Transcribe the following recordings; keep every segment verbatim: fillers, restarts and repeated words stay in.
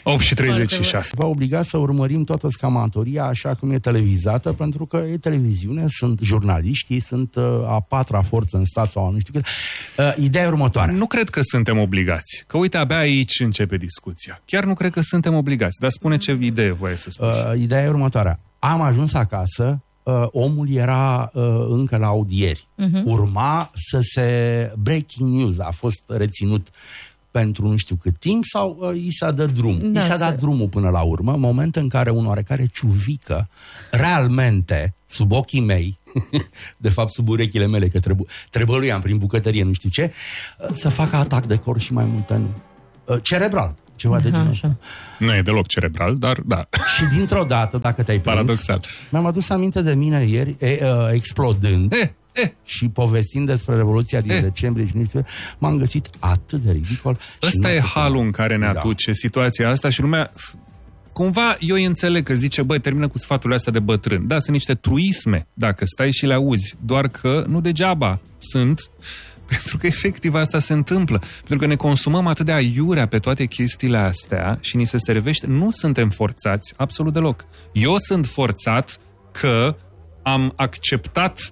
opt și treizeci și șase. Va obliga să urmărim toată scamatoria așa cum e televizată, pentru că e televiziune, sunt jurnaliștii, sunt uh, a patra forță în stat sau nu știu cât. Uh, ideea e următoare. Nu cred că suntem obligați. Că uite, abia aici începe discuția. Chiar nu cred că suntem obligați. Dar spune ce idee voie să spui. Uh, ideea e următoarea. Am ajuns acasă, uh, omul era uh, încă la audieri. Uh-huh. Urma să se... Breaking news a fost reținut pentru nu știu cât timp sau uh, i s-a dat drum. Da, i s-a dat drumul până la urmă, moment în care un oarecare ciuvică, realmente, sub ochii mei, de fapt sub urechile mele, că trebu- trebăluiam prin bucătărie, nu știu ce, uh, să facă atac de cor și mai multă nu. Uh, cerebral, ceva Aha, de genul ăsta. Nu e deloc cerebral, dar da. Și dintr-o dată, dacă te-ai prins, paradoxal, mi-am adus aminte de mine ieri, e, uh, explodând, eh, eh. și povestind despre Revoluția din eh. decembrie și nu știu, m-am găsit atât de ridicol. Ăsta e halul în care ne aduce da. situația asta și lumea... Cumva eu îi înțeleg că zice, băi, termină cu sfaturile astea de bătrân. Da, sunt niște truisme, dacă stai și le auzi, doar că nu degeaba sunt, pentru că efectiv asta se întâmplă. Pentru că ne consumăm atât de aiurea pe toate chestiile astea și ni se servește, nu suntem forțați absolut deloc. Eu sunt forțat că am acceptat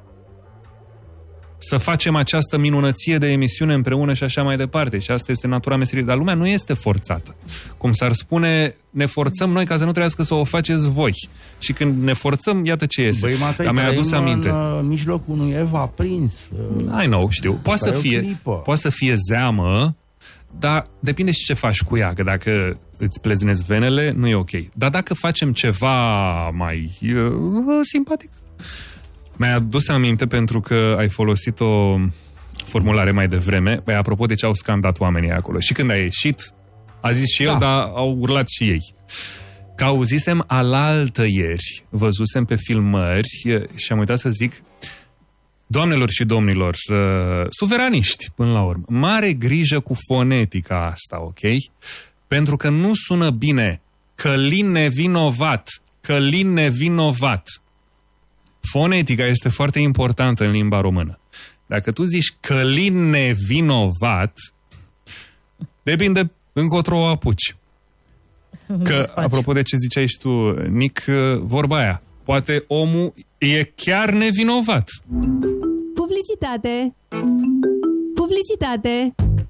să facem această minunăție de emisiune împreună și așa mai departe. Și asta este natura meseriei. Dar lumea nu este forțată. Cum s-ar spune, ne forțăm noi ca să nu trebuiască să o faceți voi. Și când ne forțăm, iată ce iese. Băi, Matei, mi-a adus aminte. în uh, mijlocul unui Eva prins. Uh, I know, știu. Poate să, fie, poate să fie zeamă, dar depinde și ce faci cu ea. Că dacă îți pleznezi venele, nu e ok. Dar dacă facem ceva mai uh, simpatic... Mi-a adus aminte pentru că ai folosit o formulare mai devreme. Băi, apropo de ce au scandat oamenii acolo. Și când a ieșit, a zis și el, da. Dar au urlat și ei. Că auzisem alaltă ieri, văzusem pe filmări și am uitat să zic, doamnelor și domnilor, uh, suveraniști, până la urmă, mare grijă cu fonetica asta, ok? Pentru că nu sună bine. Călin nevinovat. Călin nevinovat. Fonetica este foarte importantă în limba română. Dacă tu zici Călin nevinovat, depinde încotro o apuci. Că, apropo de ce ziceai și tu, Nic, vorba aia, poate omul e chiar nevinovat. Publicitate! Publicitate!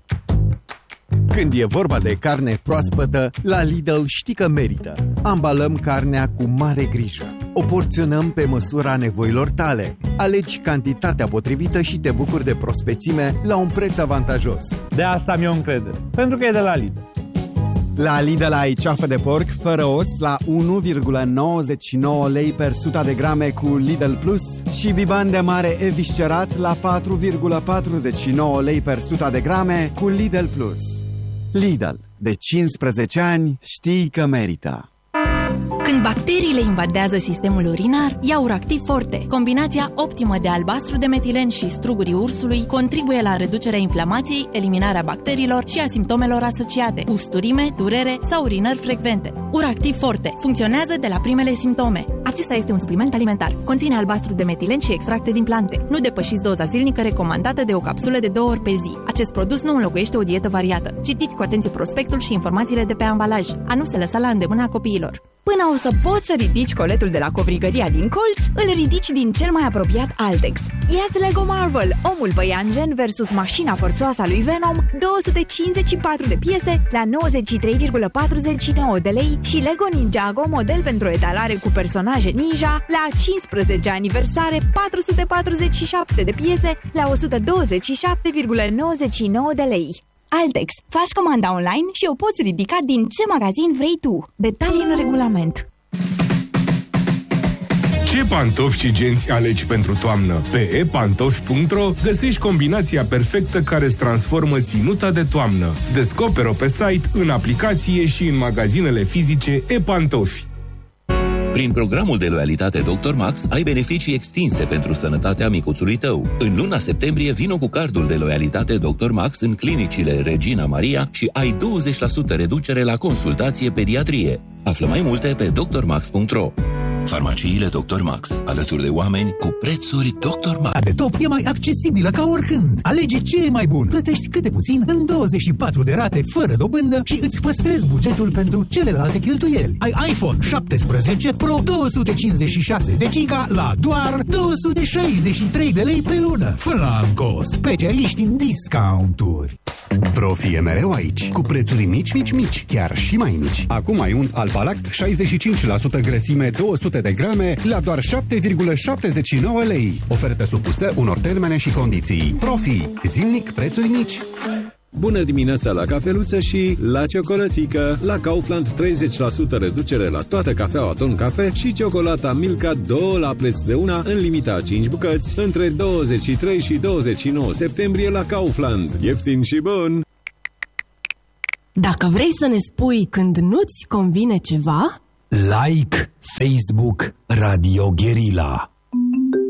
Când e vorba de carne proaspătă, la Lidl știi că merită. Ambalăm carnea cu mare grijă. O porționăm pe măsura nevoilor tale. Alegi cantitatea potrivită și te bucuri de prospețime la un preț avantajos. De asta mi-o încredere, pentru că e de la Lidl. La Lidl ai ceafă de porc fără os la unu virgulă nouăzeci și nouă lei per sută de grame cu Lidl Plus și biban de mare eviscerat la patru virgulă patruzeci și nouă lei per sută de grame cu Lidl Plus. Lidl. De cincisprezece ani știi că merită. Când bacteriile invadează sistemul urinar, ia Uractiv Forte. Combinația optimă de albastru de metilen și strugurii ursului contribuie la reducerea inflamației, eliminarea bacteriilor și a simptomelor asociate, usturime, durere sau urinări frecvente. Uractiv Forte funcționează de la primele simptome. Acesta este un supliment alimentar. Conține albastru de metilen și extracte din plante. Nu depășiți doza zilnică recomandată de o capsulă de două ori pe zi. Acest produs nu înlocuiește o dietă variată. Citiți cu atenție prospectul și informațiile de pe ambalaj. A nu se lăsa la îndemâna copiilor. Până o să poți să ridici coletul de la covrigăria din colț, îl ridici din cel mai apropiat Altex. Ia-ți Lego Marvel, omul păianjen versus mașina forțoasă a lui Venom, două sute cincizeci și patru de piese la nouăzeci și trei virgulă patruzeci și nouă de lei și Lego Ninjago, model pentru etalare cu personaje ninja, la cincisprezecea aniversare, patru sute patruzeci și șapte de piese la o sută douăzeci și șapte virgulă nouăzeci și nouă de lei. Altex. Faci comanda online și o poți ridica din ce magazin vrei tu. Detalii în regulament. Ce pantofi și genți alegi pentru toamnă? Pe e pantofi punct ro găsești combinația perfectă care îți transformă ținuta de toamnă. Descoperă-o pe site, în aplicație și în magazinele fizice e-Pantofi. Prin programul de loialitate doctor Max ai beneficii extinse pentru sănătatea micuțului tău. În luna septembrie vino cu cardul de loialitate doctor Max în clinicile Regina Maria și ai douăzeci la sută reducere la consultație pediatrie. Află mai multe pe doctor max punct ro. Farmaciile doctor Max, alături de oameni cu prețuri doctor Max. De top e mai accesibilă ca oricând. Alege ce e mai bun. Plătești câte puțin în douăzeci și patru de rate fără dobândă și îți păstrezi bugetul pentru celelalte cheltuieli. Ai iPhone șaptesprezece Pro două sute cincizeci și șase de giga la doar două sute șaizeci și trei de lei pe lună. Flanco, specialiști în discounturi. Profi e mereu aici, cu prețuri mici, mici, mici, chiar și mai mici. Acum ai unt Alpalact șaizeci și cinci la sută grăsime două sute de grame la doar șapte virgulă șaptezeci și nouă lei. Ofertă supusă unor termene și condiții. Profi, zilnic prețuri mici. Bună dimineața la cafeluță și la ciocolățică! La Kaufland treizeci la sută reducere la toată cafeaua Don Cafe și ciocolata Milka două la preț de una în limita a cinci bucăți între douăzeci și trei și douăzeci și nouă septembrie la Kaufland. Ieftin și bun! Dacă vrei să ne spui când nu-ți convine ceva, like Facebook Radio Guerilla.